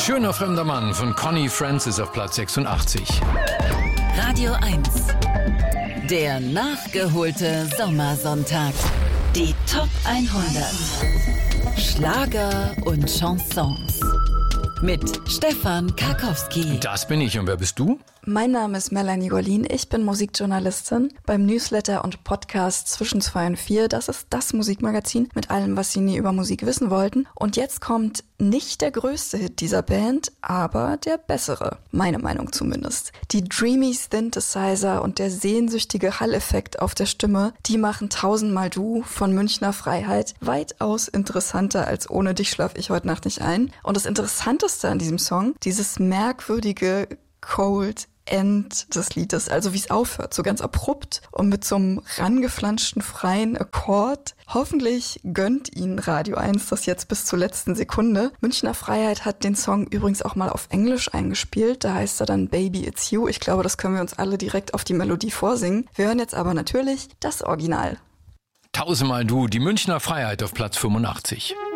Schöner fremder Mann von Connie Francis auf Platz 86. Radio 1. Der nachgeholte Sommersonntag. Die Top 100. Schlager und Chansons. Mit Stefan Karkowski. Das bin ich. Und wer bist du? Mein Name ist Melanie Golin, ich bin Musikjournalistin beim Newsletter und Podcast Zwischen 2 und 4. Das ist das Musikmagazin mit allem, was Sie nie über Musik wissen wollten. Und jetzt kommt nicht der größte Hit dieser Band, aber der bessere. Meine Meinung zumindest. Die dreamy Synthesizer und der sehnsüchtige Hall-Effekt auf der Stimme, die machen Tausendmal Du von Münchner Freiheit weitaus interessanter als Ohne dich schlaf ich heute Nacht nicht ein. Und das Interessanteste an diesem Song, dieses merkwürdige Cold End des Liedes, also wie es aufhört, so ganz abrupt und mit so einem rangeflanschten freien Akkord. Hoffentlich gönnt Ihnen Radio 1 das jetzt bis zur letzten Sekunde. Münchner Freiheit hat den Song übrigens auch mal auf Englisch eingespielt, da heißt er dann Baby It's You. Ich glaube, das können wir uns alle direkt auf die Melodie vorsingen. Wir hören jetzt aber natürlich das Original. Tausendmal Du, die Münchner Freiheit auf Platz 85.